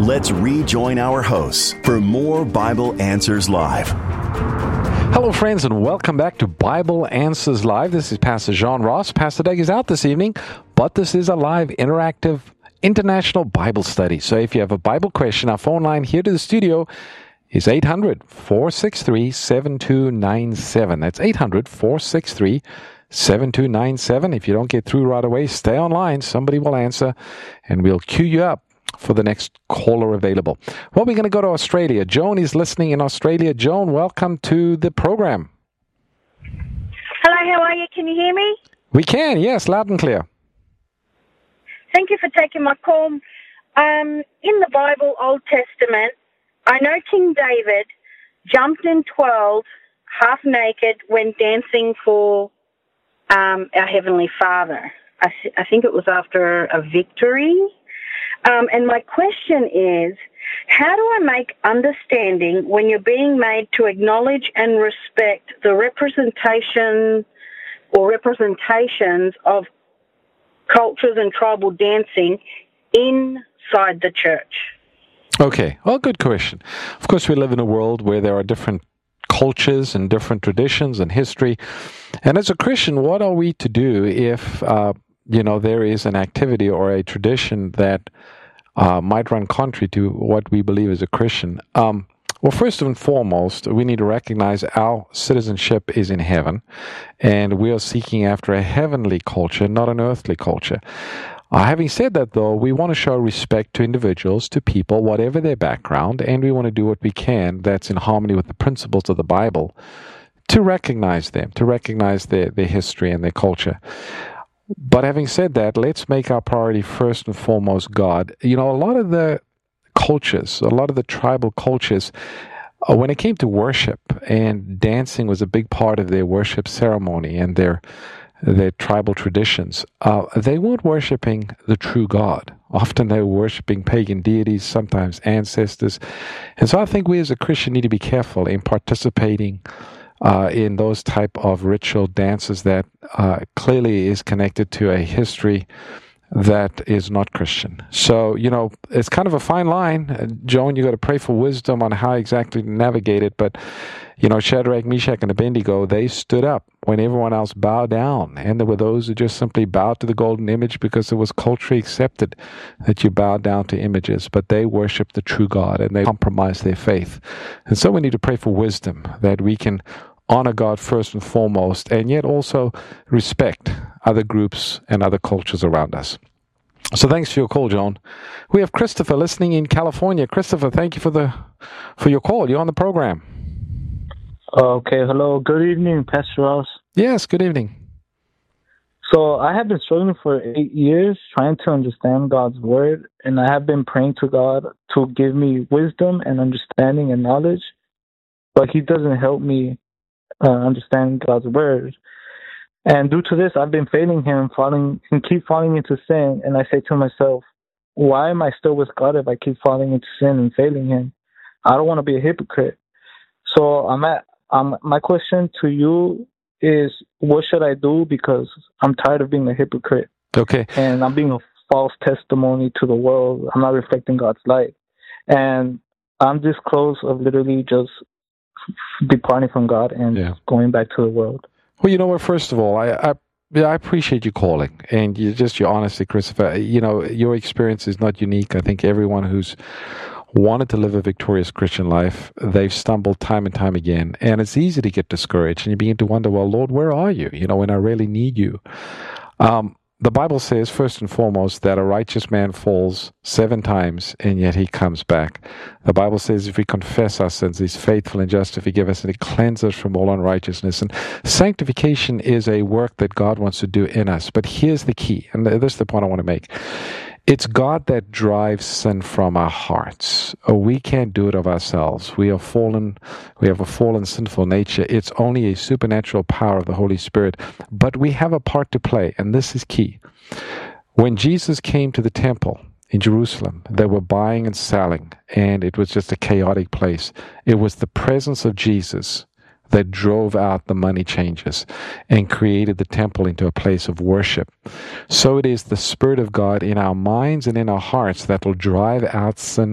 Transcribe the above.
Let's rejoin our hosts for more Bible Answers Live. Hello, friends, and welcome back to Bible Answers Live. This is Pastor John Ross. Pastor Doug is out this evening, but this is a live, interactive, international Bible study. So if you have a Bible question, our phone line here to the studio is 800-463-7297. That's 800-463-7297. If you don't get through right away, stay online. Somebody will answer, and we'll queue you up for the next caller available. Well, we're going to go to Australia. Joan is listening in Australia. Joan, welcome to the program. Hello, how are you? Can you hear me? We can, yes, loud and clear. Thank you for taking my call. In the Bible, Old Testament, I know King David jumped in 12, half naked, when dancing for our Heavenly Father. I think it was after a victory. And my question is, how do I make understanding when you're being made to acknowledge and respect the representation or representations of cultures and tribal dancing inside the church? Okay, well, good question. Of course, we live in a world where there are different cultures and different traditions and history. And as a Christian, what are we to do if there is an activity or a tradition that might run contrary to what we believe as a Christian? Well, first and foremost, we need to recognize our citizenship is in heaven, and we are seeking after a heavenly culture, not an earthly culture. Having said that, though, we want to show respect to individuals, to people, whatever their background, and we want to do what we can that's in harmony with the principles of the Bible to recognize them, to recognize their history and their culture. But having said that, let's make our priority first and foremost God. A lot of the cultures, a lot of the tribal cultures, when it came to worship, and dancing was a big part of their worship ceremony and their tribal traditions, they weren't worshiping the true God. Often they were worshiping pagan deities, sometimes ancestors. And so I think we as a Christian need to be careful in participating in those type of ritual dances that clearly is connected to a history that is not Christian. So, it's kind of a fine line. Joan, you got to pray for wisdom on how exactly to navigate it. But, Shadrach, Meshach, and Abednego, they stood up when everyone else bowed down. And there were those who just simply bowed to the golden image because it was culturally accepted that you bowed down to images. But they worshiped the true God, and they compromised their faith. And so we need to pray for wisdom that we can honor God first and foremost, and yet also respect other groups and other cultures around us. So thanks for your call, John. We have Christopher listening in California. Christopher, thank you for your call. You're on the program. Okay, hello. Good evening, Pastor Ross. Yes, good evening. So I have been struggling for 8 years trying to understand God's word, and I have been praying to God to give me wisdom and understanding and knowledge, but He doesn't help me understand God's word. And due to this, I've been failing Him and keep falling into sin. And I say to myself, why am I still with God if I keep falling into sin and failing Him? I don't want to be a hypocrite. So my question to you is, what should I do? Because I'm tired of being a hypocrite. Okay. And I'm being a false testimony to the world. I'm not reflecting God's light. And I'm this close of literally just departing from God and going back to the world. Well, you know what? First of all, I appreciate you calling and your honesty, Christopher. Your experience is not unique. I think everyone who's wanted to live a victorious Christian life, they've stumbled time and time again. And it's easy to get discouraged and you begin to wonder, well, Lord, where are you? When I really need you. The Bible says, first and foremost, that a righteous man falls 7 times, and yet he comes back. The Bible says if we confess our sins, He's faithful and just to forgive us, and He cleanses us from all unrighteousness. And sanctification is a work that God wants to do in us. But here's the key, and this is the point I want to make. It's God that drives sin from our hearts. We can't do it of ourselves. We are fallen. We have a fallen, sinful nature. It's only a supernatural power of the Holy Spirit. But we have a part to play, and this is key. When Jesus came to the temple in Jerusalem, they were buying and selling, and it was just a chaotic place. It was the presence of Jesus that drove out the money changers and created the temple into a place of worship. So it is the Spirit of God in our minds and in our hearts that will drive out sin